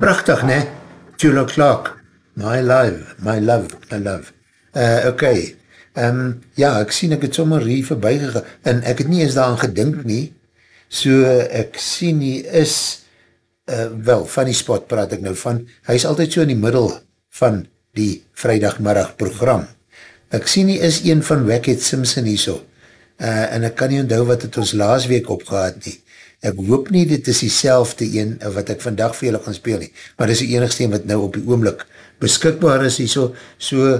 prachtig, ne? Julia Clark, my love. Okay, ja, ek sien ek het sommer hier voorbij gegaan, en ek het nie eens daaraan gedink nie, so ek sien hier is, wel, Funny Spot praat ek nou van, hy is altyd so in die middel van die vrijdagmiddag program. Ek sien hier is een van Wackhead Simpson hier so, en ek kan nie onthou wat het ons laas week opgehad nie. Ek hoop nie dit is die selfde een wat ek vandag vir julle gaan speel nie, maar dit is die enigste een wat nou op die oomlik beskikbaar is hier so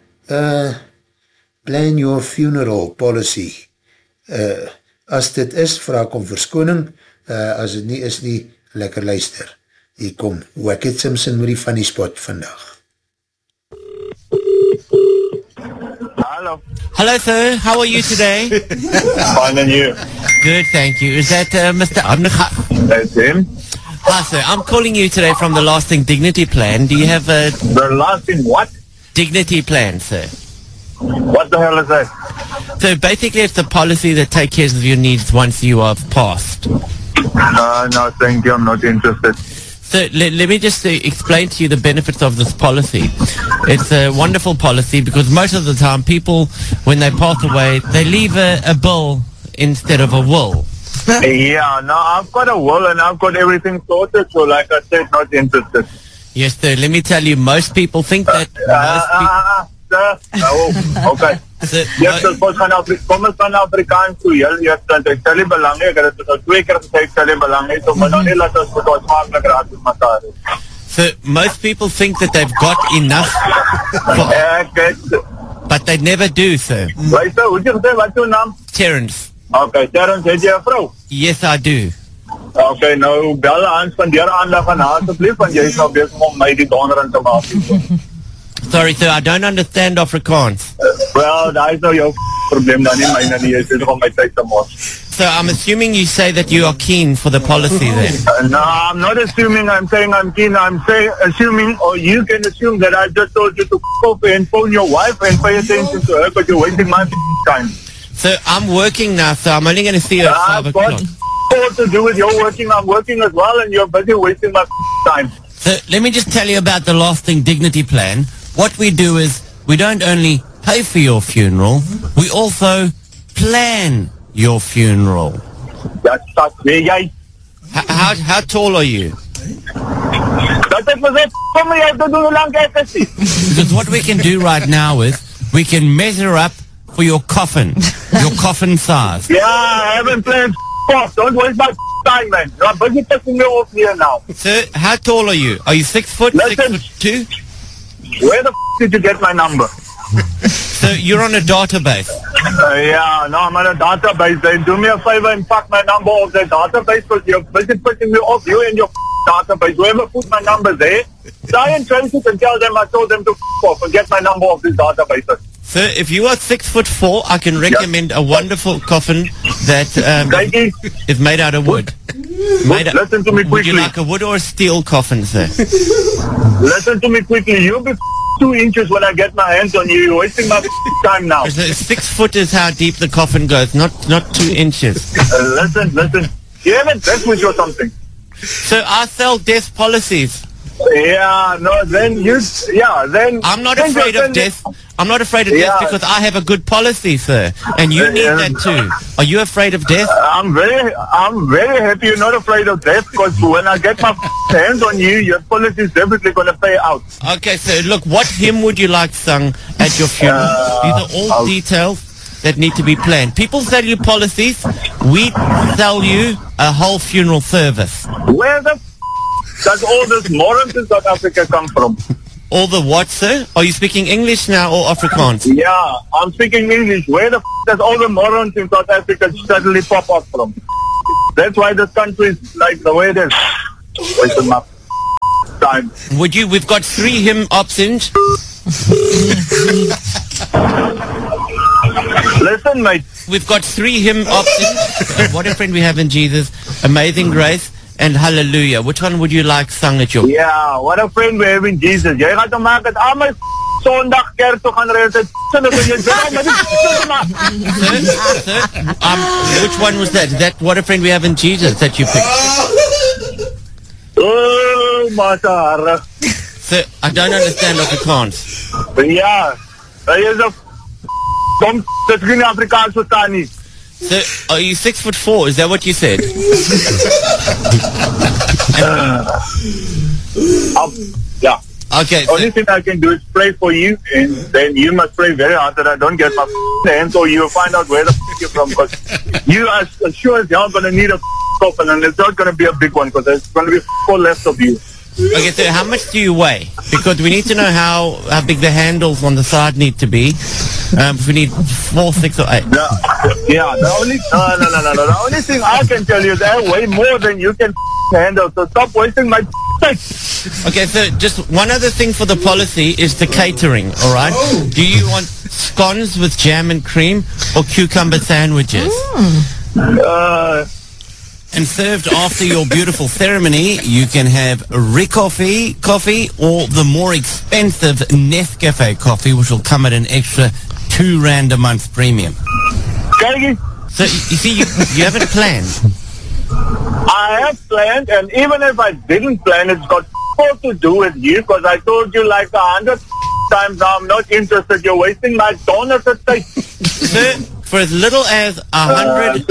plan your funeral policy. As dit is, vraag om verskoning, as dit nie is nie, lekker luister. Hier kom Wackhead Simpson met die Funny Spot vandag. Hello, sir. How are you today? Fine, and you? Good, thank you. Is that Mr. Abnega? That's him. Hi, sir. I'm calling you today from the Lasting Dignity Plan. Do you have a... The Lasting what? Dignity Plan, sir. What the hell is that? So basically it's a policy that takes care of your needs once you have passed. No, thank you. I'm not interested. So let me just explain to you the benefits of this policy. It's a wonderful policy because most of the time people, when they pass away, they leave a bill instead of a will. Yeah, no, I've got a will and I've got everything sorted, so like I said, not interested. Yes, sir. Let me tell you, most people think that... Okay. Yes, dus kom ons van Afrikaans toe, jy stel die belang, ek het het al 2 keer gesê, ek stel die belang, so maar nou nie laat ons goed makkelijk raad met mekaar. So, most people think that they've got enough, but they never do, sir. Luister, hoe het jy gesê, wat is jou naam? Terrence. Okay, Terrence, het jy 'n vrou? Yes, I do. Okay, nou, bel aan, spandeer aandag aan haar, asseblief, want jy is nou bezig om my die donder in te maak. Sorry, sir, I don't understand Afrikaans. Well, daar is nou jou probleem dan nie, myne nie, jy is om my tyd te maak. So I'm assuming you say that you are keen for the policy then? No, I'm not assuming, I'm saying I'm keen, assuming, or you can assume that I just told you to off and phone your wife and pay attention to her, but you're wasting my time. So I'm working now, so I'm only going to see you at 5 o'clock. What to do with your working? I'm working as well and you're busy wasting my time. So let me just tell you about the Lasting Dignity Plan. What we do is, we don't only pay for your funeral, we also plan your funeral. That's weer jy. How tall are you? Dat ek was net, kom jy te doen hoe lang ek is. Because what we can do right now is, we can measure up for your coffin size. Yeah, I haven't planned don't waste my time, man. You're busy pissing me off here now. Sir, how tall are you? Are you 6 foot, Listen, 6'2"? Where the did you get my number? So you're on a database? Yeah, no, I'm on a database. Then do me a favor and fuck my number off that database because you're busy putting me off, you and your database. Whoever put my number there, try and trace it and tell them I told them to off and get my number off this database. Sir, if you are 6'4", I can recommend a wonderful coffin that is made out of wood. Listen to me quickly. Would you like a wood or a steel coffin, sir? Listen to me quickly. You'll be 2 inches when I get my hands on you. You're wasting my time now. 6 foot is how deep the coffin goes, not 2 inches. Listen. You haven't death with you or something. So I sell death policies. Yeah, no, then I'm not afraid of death. I'm not afraid of death because I have a good policy, sir. And you need that too. Are you afraid of death? I'm very happy you're not afraid of death because when I get my hands on you, your policy is definitely going to pay out. Okay, so look, what hymn would you like sung at your funeral? These are all details that need to be planned. People sell you policies. We sell you a whole funeral service. Where the does all this morons in South Africa come from? All the what, sir? Are you speaking English now or Afrikaans? Yeah, I'm speaking English. Where the does all the morons in South Africa suddenly pop up from? That's why this country is like the way it is. Wasting my time. We've got 3 hymn options. Listen, mate. We've got 3 hymn options. What a Friend We Have in Jesus, Amazing Grace, and Hallelujah. Which one would you like sung at your... Yeah, what a friend we have in Jesus. Jy gaat om maak het al my Sondag kerk toe gaan reed. Sir, which one was that? Is that What a Friend We Have in Jesus that you picked? Masahara. So, I don't understand Afrikaans. Ja, hy is 'n kom, dit geen Afrikaans verstaan nie. So, are you 6'4"? Is that what you said? Yeah. Okay. Only thing I can do is pray for you, and then you must pray very hard that I don't get my hands, or you will find out where the you're from, because you are sure as hell going to need a coffin, and it's not going to be a big one, because there's going to be 4 left of you. Okay, so how much do you weigh? Because we need to know how big the handles on the side need to be. If we need 4, 6, or 8. Yeah, the only the only thing I can tell you is I weigh more than you can handle, so stop wasting my time. Okay, so just one other thing for the policy is the catering, all right? Do you want scones with jam and cream or cucumber sandwiches? And served after your beautiful ceremony, you can have Ricoffee coffee or the more expensive Nescafe coffee, which will come at an extra R2 a month premium. Okay. So, you see, you haven't planned. I have planned, and even if I didn't plan, it's got to do with you, because I told you like 100 times now I'm not interested. You're wasting my donuts at time. Sir, for as little as 100...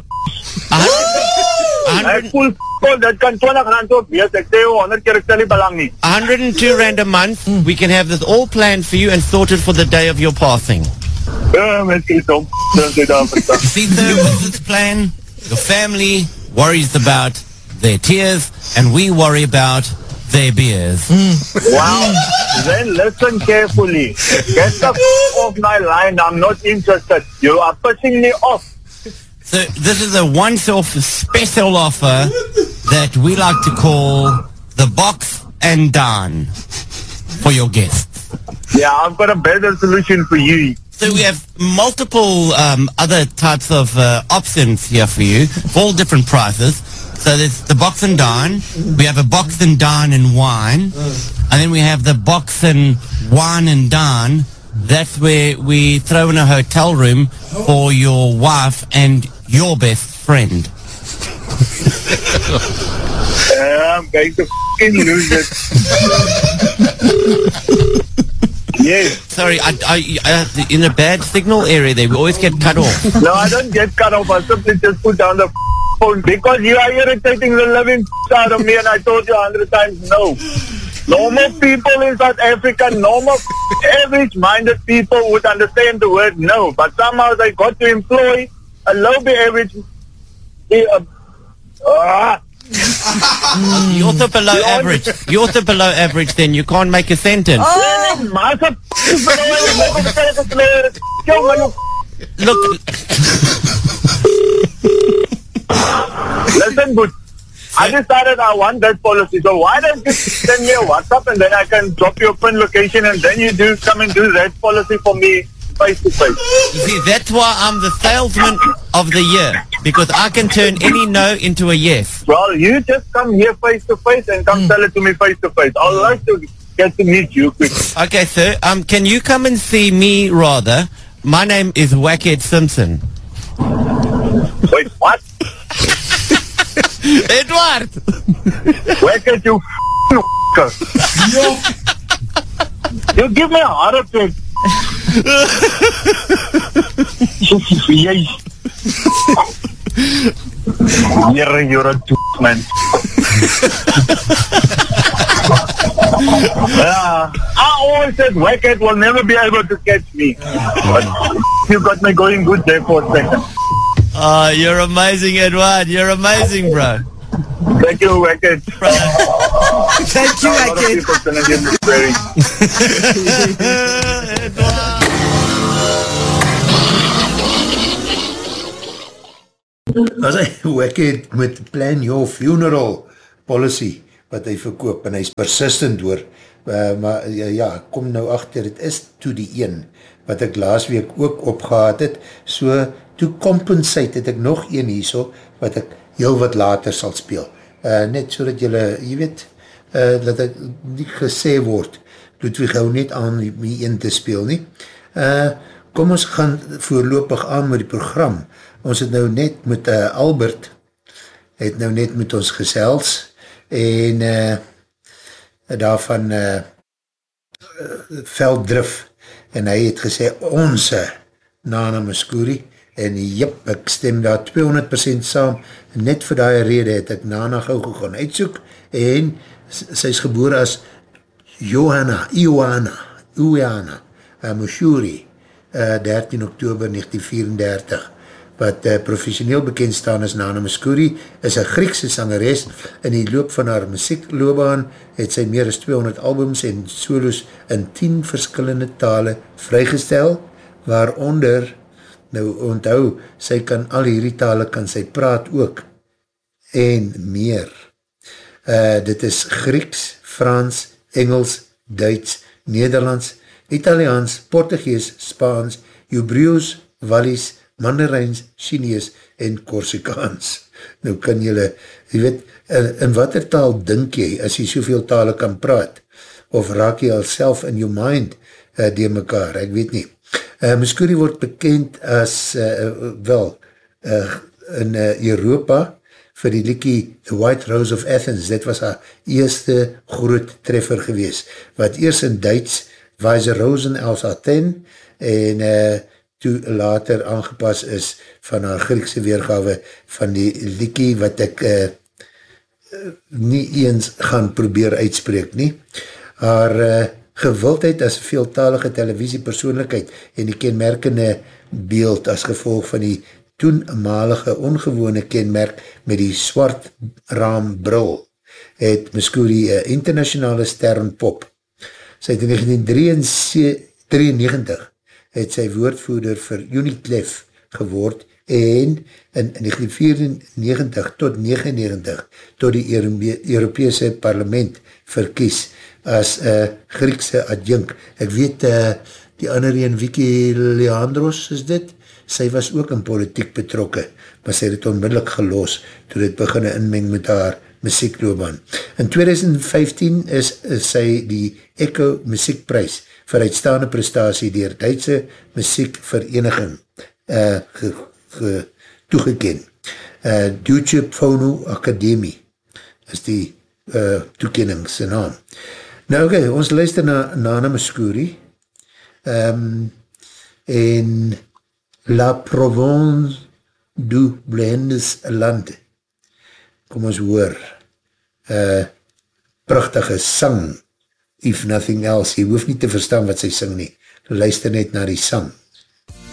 Ek voel dat kan 20 rand op wees. Ek sê 100 keer ek stel nie belang nie. 102 rand a month. We can have this all planned for you and sorted for the day of your passing. Mens kies om. You see, sir, with this plan, your family worries about their tears and we worry about their beers. Wow. Then listen carefully. Get the off my line. I'm not interested. You are pushing me off. So this is a once-off special offer that we like to call the Box and Dine for your guests. Yeah, I've got a better solution for you. So we have multiple other types of options here for you, for all different prices. So there's the Box and Dine. We have a Box and Dine and wine. And then we have the Box and Wine and Dine. That's where we throw in a hotel room for your wife and your best friend. I'm going to f***ing lose it. Yes. Sorry, I in a bad signal area there, we always get cut off. No, I don't get cut off. I simply just put down the phone because you are irritating the living out of me, and I told you 100 times no. Normal people in South Africa, normal, average-minded people would understand the word no, but somehow they got to employ a low average. You're also below average. You're also below average. Then you can't make a sentence. Look. Listen, good. I decided I want that policy, so why don't you send me a WhatsApp and then I can drop your pin location and then you come and do that policy for me face to face. You see, that's why I'm the salesman of the year, because I can turn any no into a yes. Well, you just come here face to face and come tell it to me face to face. I'd like to get to meet you quick. Okay, sir. Can you come and see me rather? My name is Wackhead Simpson. Wait, what? Edward! Wackhead, you You give me a heart attack. You're a man. I always said Wackhead will never be able to catch me. But you got me going good there for a second. Oh, you're amazing, Edward. You're amazing, bro. Thank you, Wackhead. Thank you, Wackhead. As hy Wackhead met Plan Your Funeral policy wat hy verkoop en hy is persistent hoor, maar ja, kom nou achter, het is toe die een wat ek laas week ook opgehaad het, so to compensate het ek nog een hierso wat ek heel wat later sal speel, net so dat jylle, jy weet, dat ek nie gesê word, Ludwig hou net aan die een te speel nie. Kom ons gaan voorlopig aan met die program. Ons het nou net met Albert, het nou net met ons gesels, en daarvan Velddrif, en hy het gesê, onse Nana Muscuri, en jyp, ek stem daar 200% saam, net vir die rede het ek Nana gauw gaan uitsoek, en sy is gebore as Ioana Muscuri, 13 Oktober 1934, wat professioneel bekend staan as Nana Muscuri, is een Griekse sangeres. In die loop van haar muziekloopbaan het sy meer as 200 albums en solos in 10 verskillende tale vrygestel, waaronder, nou onthou, sy kan al hierdie tale, kan sy praat ook, en meer. Dit is Grieks, Frans, Engels, Duits, Nederlands, Italiaans, Portugees, Spaans, Hebreeuws, Wallis, Mandarijns, Chinees en Korsikaans. Nou kan jylle, jy weet, in wat taal dink jy, as jy soveel tale kan praat, of raak jy al self in jou mind die mekaar, ek weet nie. Muscuri word bekend as, in Europa, vir die liekie The White Rose of Athens, dit was haar eerste groot treffer gewees, wat eers in Duits, Weise Rosen als Athen, en toe later aangepas is van haar Griekse weergawe van die liekie wat ek nie eens gaan probeer uitspreek nie. Haar gewildheid as veeltalige televisiepersoonlikheid en die kenmerkende beeld as gevolg van die toenmalige ongewone kenmerk met die swart raambril het Muscuri internationale sterrenpop. Sy het in 1993 het sy woordvoerder vir UNICEF geword en in 1994 tot 1999 tot die Europese parlement verkies as Griekse adjunk. Ek weet die ander een, Vicky Leandros is dit, sy was ook in politiek betrokke, maar sy het onmiddellik gelos toe dit begin inmeng met haar muziekloopbaan. In 2015 is sy die Echo Muziekprys vir uitstaande prestatie deur Duitse Muziekvereniging toegeken. Deutsche Phono Akademie is die toekenning sy naam. Nou oké, ons luister na Nana Muscuri en La Provence du Blendes Land. Kom ons hoor, prachtige sang, if nothing else, jy hoef nie te verstaan wat sy sing nie, luister net na die sang.